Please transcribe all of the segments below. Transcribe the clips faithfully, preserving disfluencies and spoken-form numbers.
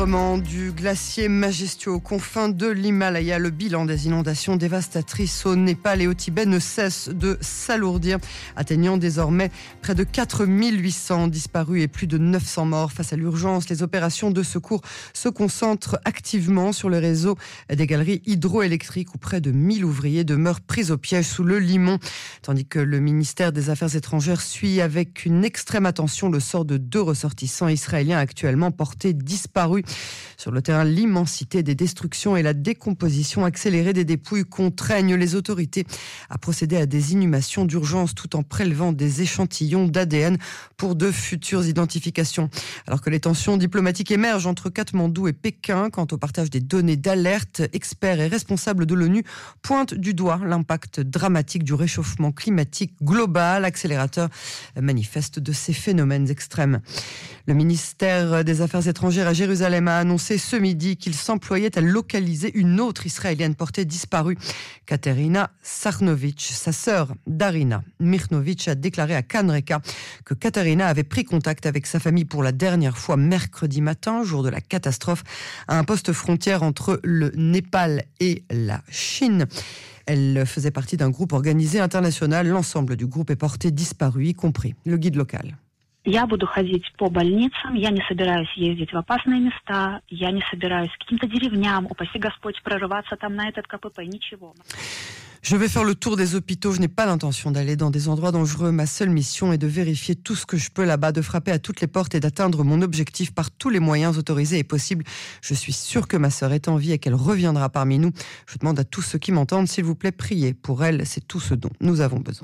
Au moment du glacier majestueux aux confins de l'Himalaya, le bilan des inondations dévastatrices au Népal et au Tibet ne cesse de s'alourdir, atteignant désormais près de quatre mille huit cents disparus et plus de neuf cents morts. Face à l'urgence, les opérations de secours se concentrent activement sur le réseau des galeries hydroélectriques où près de mille ouvriers demeurent pris au piège sous le limon, tandis que le ministère des Affaires étrangères suit avec une extrême attention le sort de deux ressortissants israéliens actuellement portés disparus. Sur le terrain, l'immensité des destructions et la décomposition accélérée des dépouilles contraignent les autorités à procéder à des inhumations d'urgence tout en prélevant des échantillons d'A D N pour de futures identifications. Alors que les tensions diplomatiques émergent entre Katmandou et Pékin quant au partage des données d'alerte, experts et responsables de l'ONU pointent du doigt l'impact dramatique du réchauffement climatique global, accélérateur manifeste de ces phénomènes extrêmes. Le ministère des Affaires étrangères à Jérusalem a annoncé ce midi qu'il s'employait à localiser une autre Israélienne portée disparue, Katerina Sarnovitch. Sa sœur, Darina Mirnovitch, a déclaré à Canreka que Katerina avait pris contact avec sa famille pour la dernière fois mercredi matin, jour de la catastrophe, à un poste frontière entre le Népal et la Chine. Elle faisait partie d'un groupe organisé international. L'ensemble du groupe est porté disparu, y compris le guide local. Я буду ходить по больницам, я не собираюсь ездить в опасные места, я не собираюсь к каким-то деревням, упаси Господь, прорываться там на этот ка пэ пэ, ничего. Je vais faire le tour des hôpitaux, je n'ai pas l'intention d'aller dans des endroits dangereux. Ma seule mission est de vérifier tout ce que je peux là-bas, de frapper à toutes les portes et d'atteindre mon objectif par tous les moyens autorisés et possibles. Je suis sûre que ma sœur est en vie et qu'elle reviendra parmi nous. Je demande à tous ceux qui m'entendent, s'il vous plaît, priez pour elle, c'est tout ce dont nous avons besoin.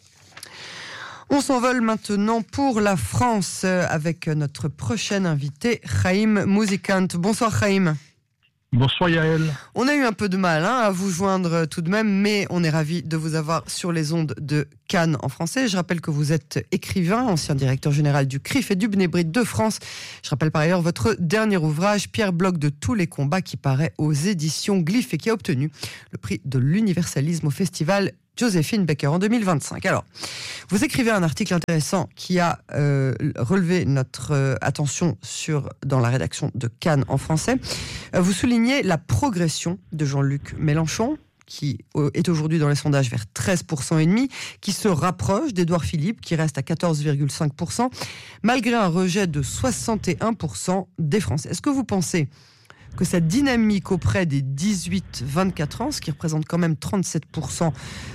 On s'envole maintenant pour la France avec notre prochain invité, Chaim Mouzikant. Bonsoir Chaim. Bonsoir Yael. On a eu un peu de mal hein, à vous joindre tout de même, mais on est ravis de vous avoir sur les ondes de Cannes en français. Je rappelle que vous êtes écrivain, ancien directeur général du C R I F et du Bnei Brit de France. Je rappelle par ailleurs votre dernier ouvrage, Pierre Bloch de tous les combats, qui paraît aux éditions Glyph et qui a obtenu le prix de l'universalisme au festival Joséphine Baker en deux mille vingt-cinq. Alors, vous écrivez un article intéressant qui a euh, relevé notre euh, attention sur, dans la rédaction de Cannes en français. Euh, vous soulignez la progression de Jean-Luc Mélenchon, qui euh, est aujourd'hui dans les sondages vers treize virgule cinq pour cent, qui se rapproche d'Édouard Philippe, qui reste à quatorze virgule cinq pour cent, malgré un rejet de soixante et un pour cent des Français. Est-ce que vous pensez que cette dynamique auprès des dix-huit vingt-quatre ans, ce qui représente quand même trente-sept pour cent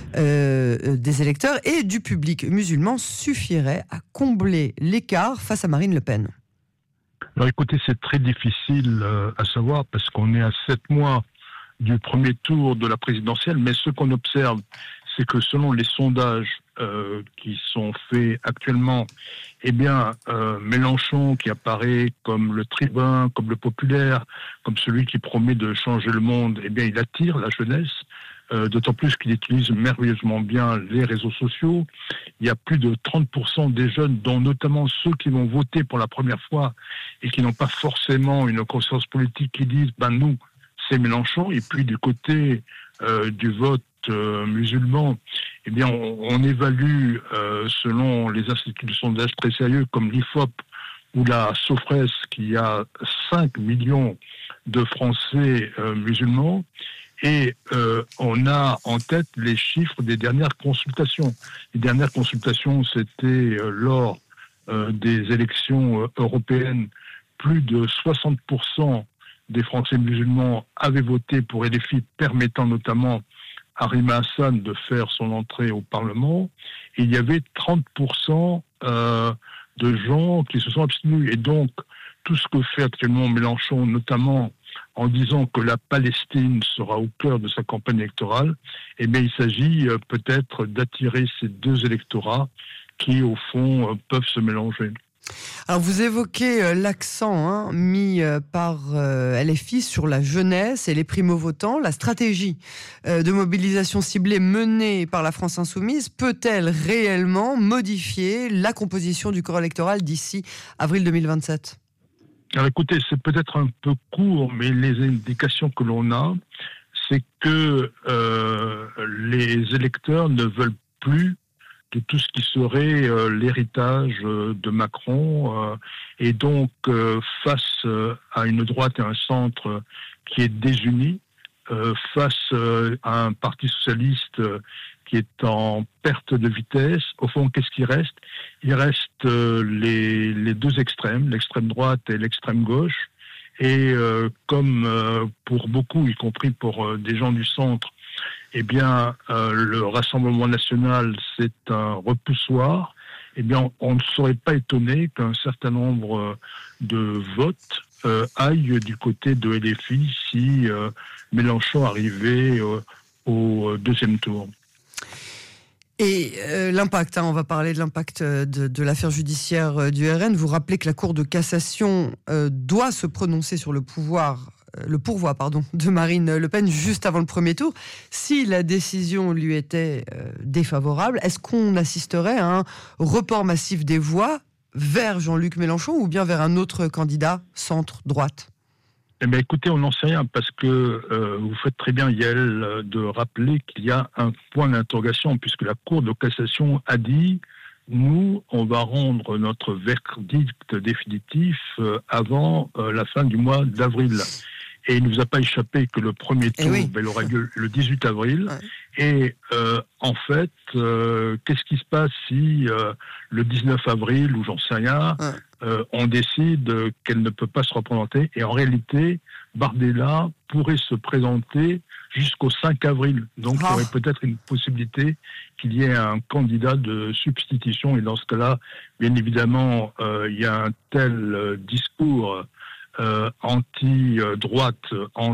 euh, des électeurs et du public musulman, suffirait à combler l'écart face à Marine Le Pen? Alors écoutez, c'est très difficile euh, à savoir parce qu'on est à sept mois du premier tour de la présidentielle, mais ce qu'on observe, c'est que selon les sondages euh, qui sont faits actuellement, eh bien, euh, Mélenchon, qui apparaît comme le tribun, comme le populaire, comme celui qui promet de changer le monde, eh bien, il attire la jeunesse, euh, d'autant plus qu'il utilise merveilleusement bien les réseaux sociaux. Il y a plus de trente pour cent des jeunes, dont notamment ceux qui vont voter pour la première fois et qui n'ont pas forcément une conscience politique, qui disent, ben nous, c'est Mélenchon. Et puis du côté euh, du vote euh, musulman, eh bien, on, on évalue, euh, selon les instituts de sondage très sérieux comme l'I F O P ou la Sofres, qu'il y a cinq millions de Français euh, musulmans. Et euh, on a en tête les chiffres des dernières consultations. Les dernières consultations, c'était euh, lors euh, des élections euh, européennes. Plus de soixante pour cent des Français musulmans avaient voté pour L F I, permettant notamment à Rima Hassan de faire son entrée au Parlement. Et il y avait trente pour cent euh, de gens qui se sont abstenus. Et donc, tout ce que fait actuellement Mélenchon, notamment en disant que la Palestine sera au cœur de sa campagne électorale, eh bien, il s'agit euh, peut-être d'attirer ces deux électorats qui, au fond, euh, peuvent se mélanger. Alors vous évoquez euh, l'accent hein, mis euh, par euh, L F I sur la jeunesse et les primo-votants. La stratégie euh, de mobilisation ciblée menée par la France Insoumise peut-elle réellement modifier la composition du corps électoral d'ici avril deux mille vingt-sept ? Alors écoutez, c'est peut-être un peu court, mais les indications que l'on a, c'est que euh, les électeurs ne veulent plus de tout ce qui serait euh, l'héritage euh, de Macron. Euh, et donc, euh, face euh, à une droite et un centre euh, qui est désuni, euh, face euh, à un parti socialiste euh, qui est en perte de vitesse, au fond, qu'est-ce qui reste? Il reste euh, les, les deux extrêmes, l'extrême droite et l'extrême gauche. Et euh, comme euh, pour beaucoup, y compris pour euh, des gens du centre, eh bien, euh, le Rassemblement national, c'est un repoussoir. Eh bien, on ne serait pas étonné qu'un certain nombre de votes euh, aillent du côté de L F I si euh, Mélenchon arrivait euh, au deuxième tour. Et euh, l'impact, hein, on va parler de l'impact de, de l'affaire judiciaire du R N. Vous rappelez que la Cour de cassation euh, doit se prononcer sur le pouvoir, euh, le pourvoi pardon, de Marine Le Pen juste avant le premier tour. Si la décision lui était euh, défavorable, est-ce qu'on assisterait à un report massif des voix vers Jean-Luc Mélenchon ou bien vers un autre candidat centre-droite ? Eh bien, écoutez, on n'en sait rien parce que euh, vous faites très bien, Yael, de rappeler qu'il y a un point d'interrogation puisque la Cour de cassation a dit « Nous, on va rendre notre verdict définitif euh, avant euh, la fin du mois d'avril ». Et il ne nous a pas échappé que le premier tour, oui. ben, il aura lieu le dix-huit avril. Ouais. Et euh, en fait, euh, qu'est-ce qui se passe si euh, le dix-neuf avril, ou j'en sais rien, ouais. euh, on décide qu'elle ne peut pas se représenter? Et en réalité, Bardella pourrait se présenter jusqu'au cinq avril. Donc oh. il y aurait peut-être une possibilité qu'il y ait un candidat de substitution. Et dans ce cas-là, bien évidemment, euh, il y a un tel euh, discours Euh, anti-droite,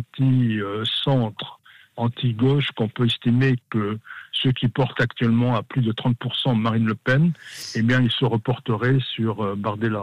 anti-centre, anti-gauche, qu'on peut estimer que ceux qui portent actuellement à plus de trente pour cent Marine Le Pen, eh bien, ils se reporteraient sur euh, Bardella.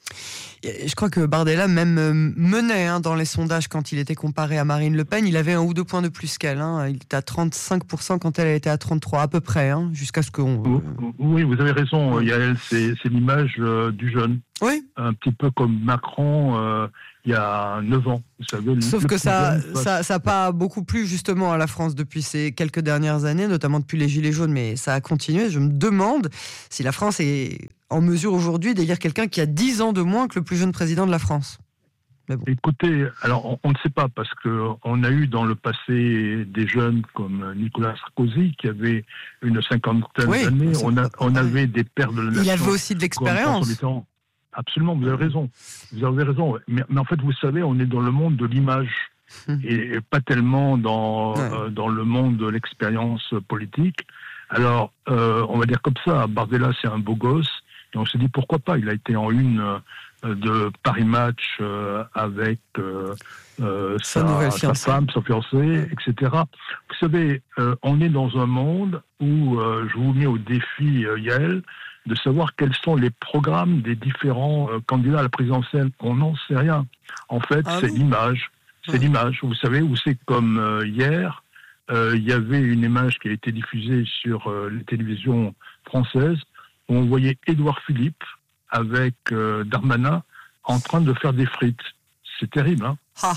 Je crois que Bardella même menait hein, dans les sondages quand il était comparé à Marine Le Pen. Il avait un ou deux points de plus qu'elle. Hein. Il était à trente-cinq pour cent quand elle était à trente-trois, à peu près, hein, jusqu'à ce qu'on... Oui, vous avez raison, Yael, c'est, c'est l'image euh, du jeune. Oui. Un petit peu comme Macron euh, il y a neuf ans. Vous savez, Sauf que ça n'a ça, ça pas beaucoup plu justement à la France depuis ces quelques dernières années, notamment depuis les Gilets jaunes, mais ça a continué. Je me demande si la France est en mesure aujourd'hui d'élire quelqu'un qui a dix ans de moins que le plus jeune président de la France. Mais bon. Écoutez, alors on, on ne sait pas, parce qu'on a eu dans le passé des jeunes comme Nicolas Sarkozy qui avait une cinquantaine oui, d'années, on, a, on avait des pères de la nation. Il avait aussi de l'expérience. Absolument, vous avez raison. Vous avez raison. Mais, mais en fait, vous savez, on est dans le monde de l'image hum. et, et pas tellement dans, ouais. euh, dans le monde de l'expérience politique. Alors, euh, on va dire comme ça, Bardella, c'est un beau gosse. Et on s'est dit, pourquoi pas? Il a été en une euh, de Paris Match euh, avec euh, euh, sa, sa femme, sa fiancée, ouais. et cetera. Vous savez, euh, on est dans un monde où euh, je vous mets au défi, euh, Yael, de savoir quels sont les programmes des différents euh, candidats à la présidentielle. On n'en sait rien. En fait, ah c'est oui. l'image. C'est ouais. l'image. Vous savez, où c'est comme euh, hier, euh, il y avait une image qui a été diffusée sur euh, les télévisions françaises, où on voyait Édouard Philippe avec euh, Darmanin en train de faire des frites. C'est terrible, hein? Ah.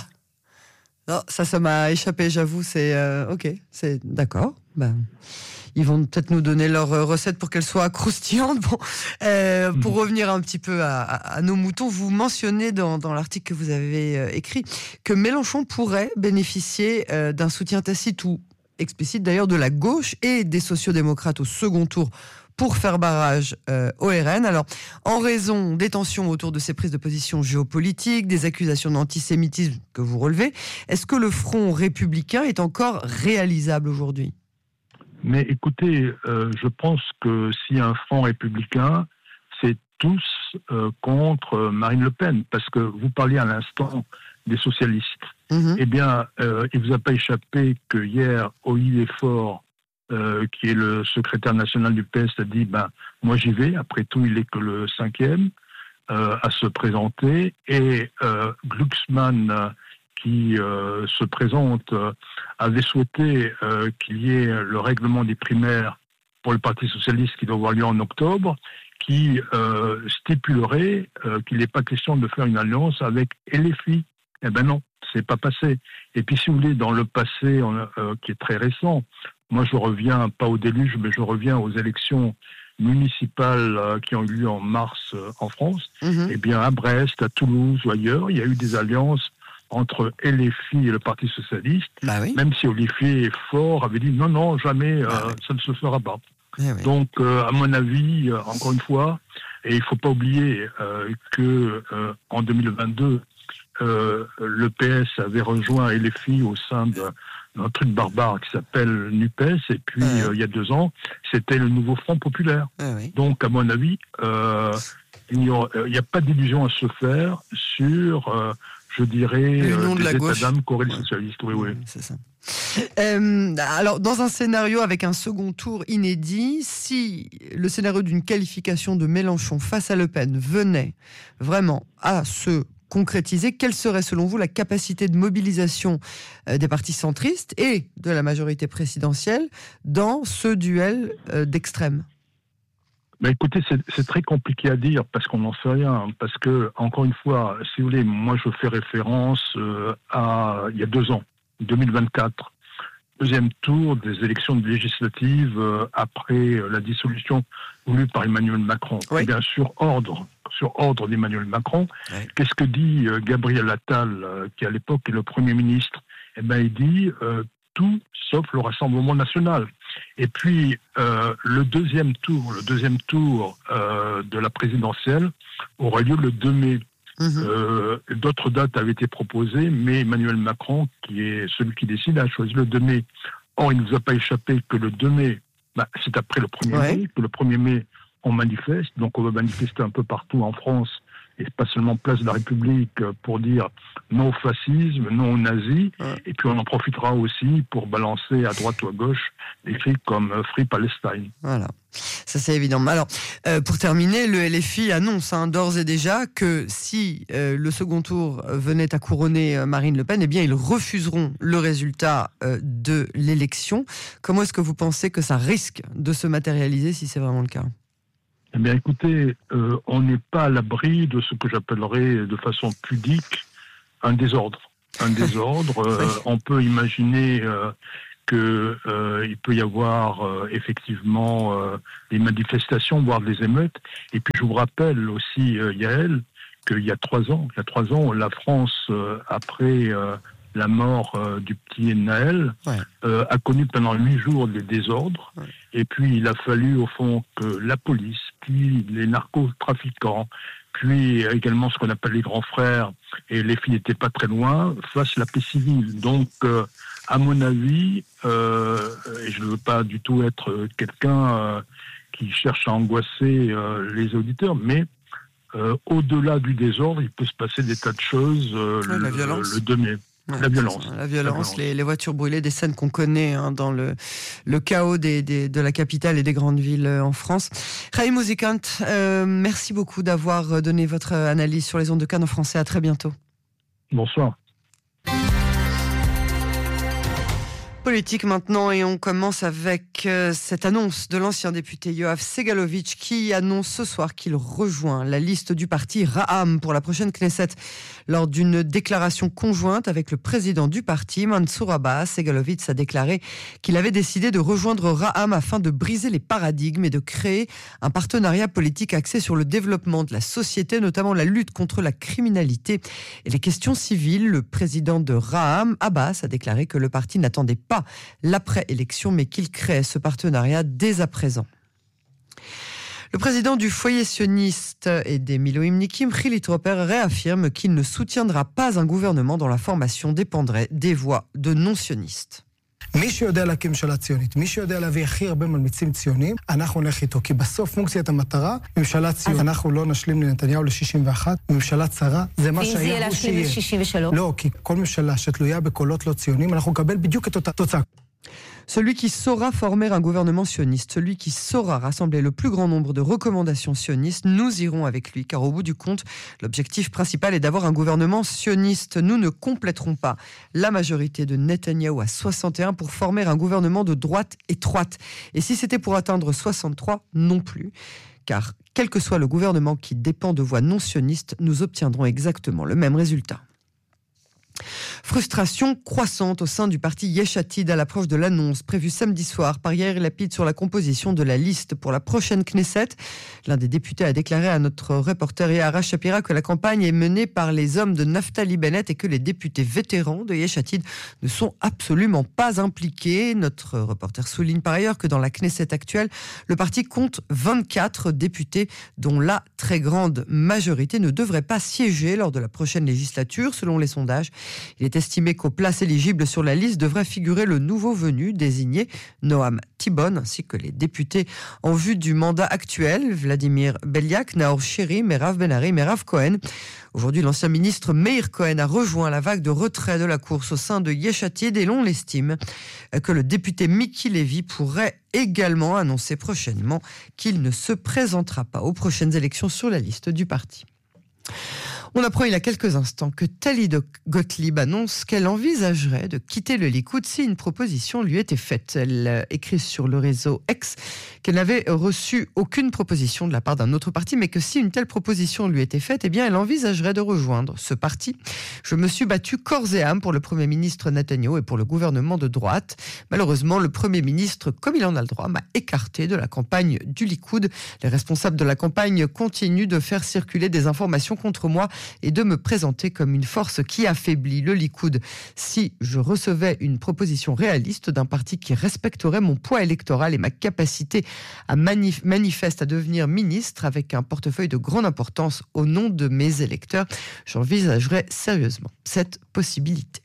Non, ça, ça m'a échappé, j'avoue. C'est euh, ok, c'est d'accord. Ben, ils vont peut-être nous donner leur recette pour qu'elle soit croustillante. Bon, euh, pour mmh. revenir un petit peu à, à, à nos moutons, vous mentionnez dans, dans l'article que vous avez euh, écrit que Mélenchon pourrait bénéficier euh, d'un soutien tacite ou explicite d'ailleurs de la gauche et des sociodémocrates au second tour pour faire barrage euh, au R N. Alors, en raison des tensions autour de ces prises de position géopolitiques, des accusations d'antisémitisme que vous relevez, est-ce que le front républicain est encore réalisable aujourd'hui ? Mais écoutez, euh, je pense que s'il y a un front républicain, c'est tous euh, contre Marine Le Pen, parce que vous parliez à l'instant des socialistes. Mmh. Eh bien, euh, il ne vous a pas échappé que hier, Olivier Faure, Euh, qui est le secrétaire national du P S, a dit ben, « moi j'y vais, après tout il n'est que le cinquième euh, à se présenter ». Et euh, Glucksmann, euh, qui euh, se présente, euh, avait souhaité euh, qu'il y ait le règlement des primaires pour le Parti socialiste qui doit avoir lieu en octobre, qui euh, stipulerait euh, qu'il n'est pas question de faire une alliance avec L F I. Eh ben non, c'est pas passé. Et puis si vous voulez, dans le passé, on, euh, qui est très récent, moi, je reviens, pas au déluge, mais je reviens aux élections municipales euh, qui ont eu lieu en mars euh, en France, Mmh. eh bien, à Brest, à Toulouse ou ailleurs, il y a eu des alliances entre L F I et le Parti socialiste, Bah oui. même si Olivier Faure avait dit non, non, jamais, euh, Ah oui. ça ne se fera pas. Eh oui. Donc, euh, à mon avis, euh, encore une fois, et il ne faut pas oublier euh, que euh, en deux mille vingt-deux, euh, le P S avait rejoint L F I au sein de- d'un truc barbare qui s'appelle NUPES, et puis Ouais. euh, il y a deux ans, c'était le nouveau Front populaire. Eh oui. Donc, à mon avis, euh, il n'y a, il n'y a pas d'illusion à se faire sur, euh, je dirais, L'union euh, de des la états gauche. d'âme qu'auraient les Ouais. socialistes. Oui, oui. Mmh, c'est ça. Euh, alors, dans un scénario avec un second tour inédit, si le scénario d'une qualification de Mélenchon face à Le Pen venait vraiment à se concrétiser, quelle serait selon vous la capacité de mobilisation euh, des partis centristes et de la majorité présidentielle dans ce duel euh, d'extrême? Mais écoutez, c'est, c'est très compliqué à dire parce qu'on n'en sait rien. Parce que, encore une fois, si vous voulez, moi je fais référence euh, à il y a deux ans, deux mille vingt-quatre, deuxième tour des élections législatives euh, après euh, la dissolution voulue par Emmanuel Macron. Oui. Et bien sur ordre, sur ordre d'Emmanuel Macron, Oui. qu'est-ce que dit euh, Gabriel Attal, euh, qui à l'époque est le Premier ministre? Eh bien, il dit euh, tout sauf le Rassemblement national. Et puis, euh, le deuxième tour, le deuxième tour euh, de la présidentielle aura lieu le deux mai. Mmh. Euh, d'autres dates avaient été proposées, mais Emmanuel Macron, qui est celui qui décide, a choisi le deux mai. Or, il ne nous a pas échappé que le deux mai, bah, c'est après le premier Ouais. mai, que le premier mai, on manifeste. Donc, on va manifester un peu partout en France, et pas seulement place de la République, pour dire non au fascisme, non au nazi. Ouais. Et puis, on en profitera aussi pour balancer à droite ou à gauche des cris comme euh, Free Palestine. Voilà, ça c'est évident. Alors, euh, pour terminer, le L F I annonce hein, d'ores et déjà que si euh, le second tour venait à couronner euh, Marine Le Pen, eh bien ils refuseront le résultat euh, de l'élection. Comment est-ce que vous pensez que ça risque de se matérialiser si c'est vraiment le cas? Eh bien, écoutez, euh, on n'est pas à l'abri de ce que j'appellerais de façon pudique un désordre. Un désordre, euh, on peut imaginer euh, que euh, il peut y avoir euh, effectivement euh, des manifestations, voire des émeutes. Et puis, je vous rappelle aussi, euh, Yael, qu'il y a trois ans, il y a trois ans, la France, euh, après euh, la mort euh, du petit Naël, Ouais. euh, a connu pendant huit jours des désordres. Ouais. Et puis, il a fallu, au fond, que la police, puis les narcotrafiquants, puis également ce qu'on appelle les grands frères, et les filles n'étaient pas très loin, fassent la paix civile. Donc, euh, à mon avis, euh, et je ne veux pas du tout être quelqu'un euh, qui cherche à angoisser euh, les auditeurs, mais euh, au-delà du désordre, il peut se passer des tas de choses euh, Ouais, le, la violence. le deux mai. Ouais, La violence. La violence, violence. Les, les voitures brûlées, des scènes qu'on connaît hein, dans le, le chaos des, des, de la capitale et des grandes villes euh, en France. Chaim Ouzikant, euh, merci beaucoup d'avoir donné votre analyse sur les ondes de Cannes en français. À très bientôt. Bonsoir. Politique maintenant, et on commence avec euh, cette annonce de l'ancien député Yoav Segalovitch qui annonce ce soir qu'il rejoint la liste du parti Ra'am pour la prochaine Knesset. Lors d'une déclaration conjointe avec le président du parti, Mansour Abbas, Segalovitch a déclaré qu'il avait décidé de rejoindre Ra'am afin de briser les paradigmes et de créer un partenariat politique axé sur le développement de la société, notamment la lutte contre la criminalité et les questions civiles. Le président de Ra'am, Abbas, a déclaré que le parti n'attendait pas pas l'après-élection, mais qu'il crée ce partenariat dès à présent. Le président du foyer sioniste et des Miloïmnikim, Chili Troper, réaffirme qu'il ne soutiendra pas un gouvernement dont la formation dépendrait des voix de non-sionistes. מי שיודע להקים ממשלה ציונית, מי שיודע להביא הכי הרבה מלמיצים ציונים, אנחנו נלך איתו, כי בסוף פונקציית המטרה, ממשלה ציונית. אנחנו לא נשלים לנתניהו ל-שישים ואחת, ממשלה צרה, זה מה שהיה הוא שיהיה. שישים ושלוש. לא, כי כל ממשלה שתלויה בקולות לא ציונים, אנחנו נקבל בדיוק את אותה תוצאה. Celui qui saura former un gouvernement sioniste, celui qui saura rassembler le plus grand nombre de recommandations sionistes, nous irons avec lui, car au bout du compte, l'objectif principal est d'avoir un gouvernement sioniste. Nous ne compléterons pas la majorité de Netanyahou à soixante et un pour former un gouvernement de droite étroite. Et si c'était pour atteindre soixante-trois, non plus. Car quel que soit le gouvernement qui dépend de voix non sionistes, nous obtiendrons exactement le même résultat. Frustration croissante au sein du parti Yesh Atid à l'approche de l'annonce prévue samedi soir par Yair Lapid sur la composition de la liste pour la prochaine Knesset. L'un des députés a déclaré à notre reporter Yahara Shapira que la campagne est menée par les hommes de Naftali Bennett et que les députés vétérans de Yesh Atid ne sont absolument pas impliqués. Notre reporter souligne par ailleurs que dans la Knesset actuelle, le parti compte vingt-quatre députés dont la très grande majorité ne devrait pas siéger lors de la prochaine législature. Selon les sondages, il est estimé qu'aux places éligibles sur la liste devrait figurer le nouveau venu désigné Noam Tibon, ainsi que les députés en vue du mandat actuel, Vladimir Beliak, Naor Shiri, Merav Ben-Ari, Merav Cohen. Aujourd'hui, l'ancien ministre Meir Cohen a rejoint la vague de retrait de la course au sein de Yesh Atid et l'on estime que le député Miki Levy pourrait également annoncer prochainement qu'il ne se présentera pas aux prochaines élections sur la liste du parti. On apprend il y a quelques instants que Tali Gottlieb annonce qu'elle envisagerait de quitter le Likoud si une proposition lui était faite. Elle écrit sur le réseau X qu'elle n'avait reçu aucune proposition de la part d'un autre parti, mais que si une telle proposition lui était faite, eh bien elle envisagerait de rejoindre ce parti. Je me suis battue corps et âme pour le Premier ministre Netanyahu et pour le gouvernement de droite. Malheureusement, le Premier ministre, comme il en a le droit, m'a écarté de la campagne du Likoud. Les responsables de la campagne continuent de faire circuler des informations contre moi et de me présenter comme une force qui affaiblit le Likoud. Si je recevais une proposition réaliste d'un parti qui respecterait mon poids électoral et ma capacité à manif- manifeste à devenir ministre avec un portefeuille de grande importance au nom de mes électeurs, j'envisagerais sérieusement cette possibilité.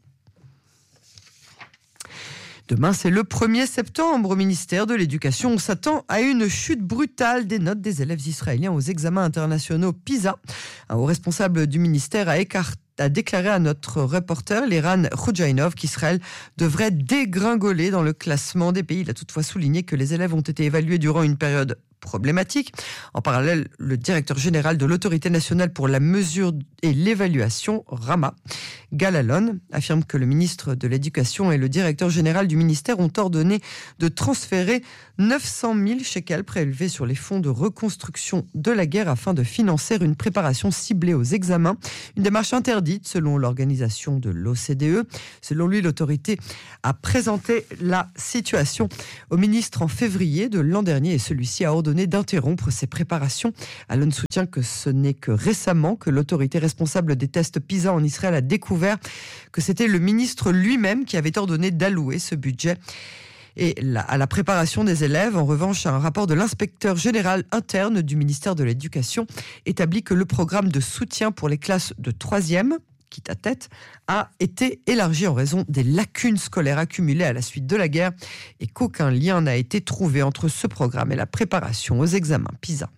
Demain, c'est le premier septembre au ministère de l'Éducation. On s'attend à une chute brutale des notes des élèves israéliens aux examens internationaux PISA. Un haut responsable du ministère a écarté a déclaré à notre reporter, Liran Khoudjainov, qu'Israël devrait dégringoler dans le classement des pays. Il a toutefois souligné que les élèves ont été évalués durant une période problématique. En parallèle, le directeur général de l'Autorité nationale pour la mesure et l'évaluation, Rama Galalon, affirme que le ministre de l'Éducation et le directeur général du ministère ont ordonné de transférer neuf cent mille shekels prélevés sur les fonds de reconstruction de la guerre afin de financer une préparation ciblée aux examens. Une démarche interdite selon l'organisation de l'O C D E. Selon lui, l'autorité a présenté la situation au ministre en février de l'an dernier et celui-ci a ordonné d'interrompre ses préparations. Alon soutient que ce n'est que récemment que l'autorité responsable des tests PISA en Israël a découvert que c'était le ministre lui-même qui avait ordonné d'allouer ce budget et la, à la préparation des élèves. En revanche, un rapport de l'inspecteur général interne du ministère de l'Éducation établit que le programme de soutien pour les classes de troisième, quitte à tête, a été élargi en raison des lacunes scolaires accumulées à la suite de la guerre et qu'aucun lien n'a été trouvé entre ce programme et la préparation aux examens PISA.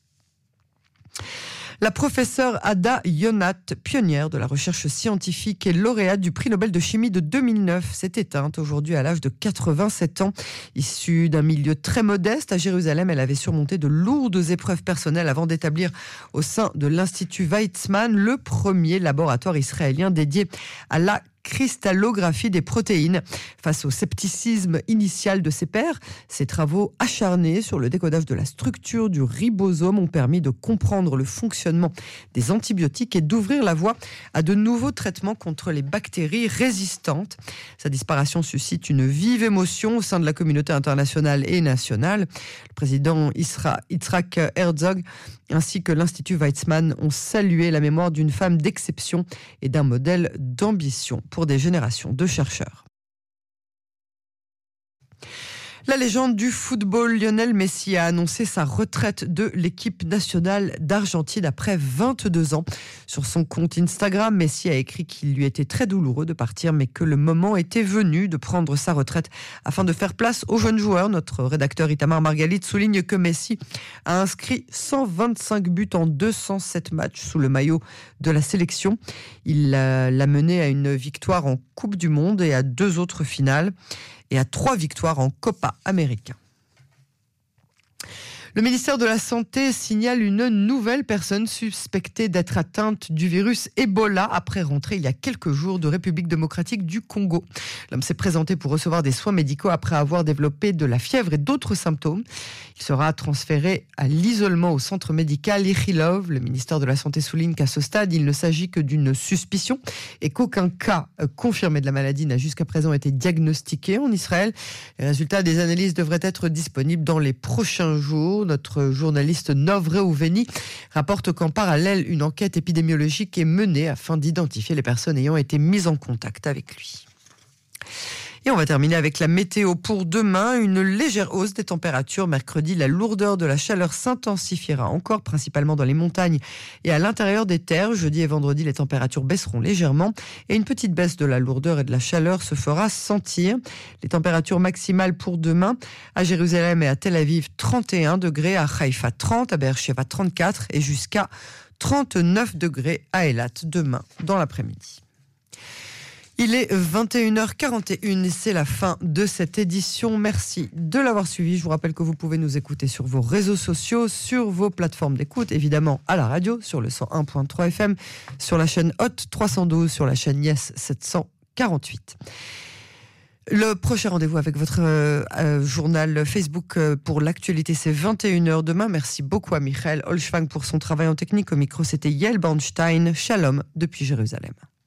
La professeure Ada Yonat, pionnière de la recherche scientifique et lauréate du prix Nobel de chimie de deux mille neuf, s'est éteinte aujourd'hui à l'âge de quatre-vingt-sept ans. Issue d'un milieu très modeste à Jérusalem, elle avait surmonté de lourdes épreuves personnelles avant d'établir au sein de l'Institut Weizmann le premier laboratoire israélien dédié à la cristallographie des protéines. Face au scepticisme initial de ses pairs, ses travaux acharnés sur le décodage de la structure du ribosome ont permis de comprendre le fonctionnement des antibiotiques et d'ouvrir la voie à de nouveaux traitements contre les bactéries résistantes. Sa disparition suscite une vive émotion au sein de la communauté internationale et nationale. Le président Isra, Yitzhak Herzog ainsi que l'Institut Weizmann ont salué la mémoire d'une femme d'exception et d'un modèle d'ambition pour des générations de chercheurs. La légende du football Lionel Messi a annoncé sa retraite de l'équipe nationale d'Argentine après vingt-deux ans. Sur son compte Instagram, Messi a écrit qu'il lui était très douloureux de partir, mais que le moment était venu de prendre sa retraite afin de faire place aux jeunes joueurs. Notre rédacteur Itamar Margalit souligne que Messi a inscrit cent vingt-cinq buts en deux cent sept matchs sous le maillot de la sélection. Il l'a mené à une victoire en Coupe du Monde et à deux autres finales, et à trois victoires en Copa América. Le ministère de la Santé signale une nouvelle personne suspectée d'être atteinte du virus Ebola après rentrée il y a quelques jours de République démocratique du Congo. L'homme s'est présenté pour recevoir des soins médicaux après avoir développé de la fièvre et d'autres symptômes. Il sera transféré à l'isolement au centre médical Ichilov. Le ministère de la Santé souligne qu'à ce stade, il ne s'agit que d'une suspicion et qu'aucun cas confirmé de la maladie n'a jusqu'à présent été diagnostiqué en Israël. Les résultats des analyses devraient être disponibles dans les prochains jours. Notre journaliste Nov Reouveni rapporte qu'en parallèle, une enquête épidémiologique est menée afin d'identifier les personnes ayant été mises en contact avec lui. Et on va terminer avec la météo pour demain. Une légère hausse des températures. Mercredi, la lourdeur de la chaleur s'intensifiera encore, principalement dans les montagnes et à l'intérieur des terres. Jeudi et vendredi, les températures baisseront légèrement et une petite baisse de la lourdeur et de la chaleur se fera sentir. Les températures maximales pour demain, à Jérusalem et à Tel Aviv, trente et un degrés, à Haïfa trente, à Beersheva trente-quatre et jusqu'à trente-neuf degrés à Eilat demain dans l'après-midi. Il est vingt et une heures quarante et une et c'est la fin de cette édition. Merci de l'avoir suivi. Je vous rappelle que vous pouvez nous écouter sur vos réseaux sociaux, sur vos plateformes d'écoute, évidemment à la radio, sur le cent un virgule trois F M, sur la chaîne Hot trois cent douze, sur la chaîne Yes sept cent quarante-huit. Le prochain rendez-vous avec votre euh, euh, journal Facebook euh, pour l'actualité, c'est vingt et une heures demain. Merci beaucoup à Michael Holschwang pour son travail en technique. Au micro, c'était Yael Bornstein. Shalom depuis Jérusalem.